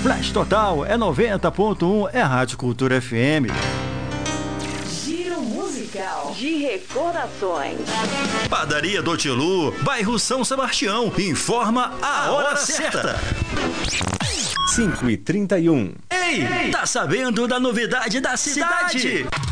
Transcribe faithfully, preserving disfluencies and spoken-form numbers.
Flash Total é noventa ponto um, é Rádio Cultura F M. Giro musical de recordações. Padaria do Tilu, bairro São Sebastião, informa a hora certa. cinco e trinta e um. Ei, tá sabendo da novidade da cidade?